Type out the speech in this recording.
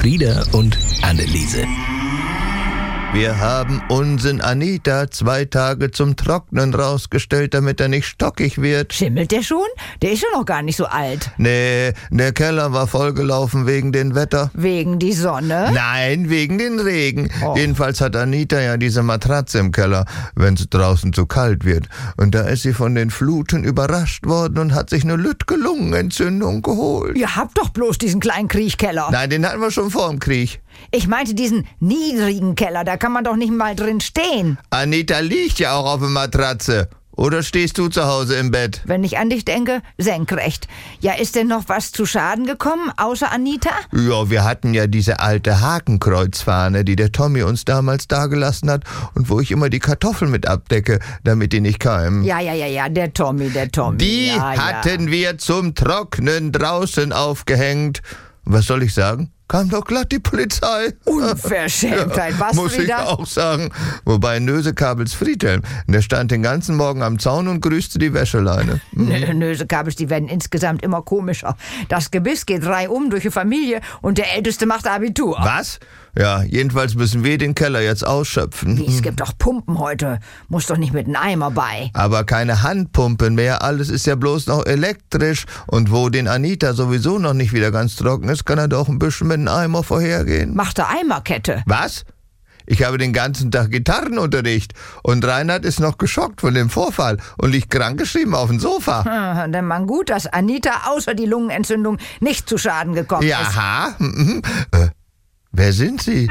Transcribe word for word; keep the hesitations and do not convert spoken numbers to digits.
Frieda und Anneliese. Wir haben unseren Anita zwei Tage zum Trocknen rausgestellt, damit er nicht stockig wird. Schimmelt der schon? Der ist ja noch gar nicht so alt. Nee, der Keller war vollgelaufen wegen dem Wetter. Wegen die Sonne? Nein, wegen den Regen. Oh. Jedenfalls hat Anita ja diese Matratze im Keller, wenn es draußen zu kalt wird. Und da ist sie von den Fluten überrascht worden und hat sich eine lütge Lungenentzündung geholt. Ihr habt doch bloß diesen kleinen Kriechkeller. Nein, den hatten wir schon vor dem Krieg. Ich meinte diesen niedrigen Keller, da kann man doch nicht mal drin stehen. Anita liegt ja auch auf der Matratze. Oder stehst du zu Hause im Bett? Wenn ich an dich denke, senkrecht. Ja, ist denn noch was zu Schaden gekommen, außer Anita? Ja, wir hatten ja diese alte Hakenkreuzfahne, die der Tommy uns damals dagelassen hat und wo ich immer die Kartoffeln mit abdecke, damit die nicht keimen. Ja, ja, ja, ja, der Tommy, der Tommy. Die ja, hatten ja. wir zum Trocknen draußen aufgehängt. Was soll ich sagen? Kam doch glatt die Polizei. Unverschämtheit, was Muss ich wieder? auch sagen. Wobei Nösekabels Friedhelm, der stand den ganzen Morgen am Zaun und grüßte die Wäscheleine. Nö, Nösekabels, die werden insgesamt immer komischer. Das Gebiss geht reihum durch die Familie und der Älteste macht Abitur. Was? Ja, jedenfalls müssen wir den Keller jetzt ausschöpfen. Wie, es gibt doch Pumpen heute. Muss doch nicht mit einem Eimer bei. Aber keine Handpumpen mehr, alles ist ja bloß noch elektrisch. Und wo den Anita sowieso noch nicht wieder ganz trocken ist, kann er doch ein bisschen mit einem Eimer vorhergehen. Macht er Eimerkette. Was? Ich habe den ganzen Tag Gitarrenunterricht und Reinhard ist noch geschockt von dem Vorfall und liegt krankgeschrieben auf dem Sofa. Ah, denn man gut, dass Anita außer die Lungenentzündung nicht zu Schaden gekommen ist. Jaha. Mhm. Äh, wer sind Sie?